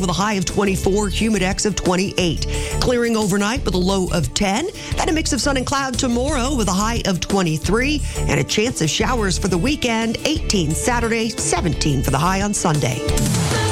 with a high of 24, humidex of 28. Clearing overnight with a low of 10. Then a mix of sun and cloud tomorrow with a high of 23. And a chance of showers for the weekend, 18 Saturday, 17 for the high on Sunday.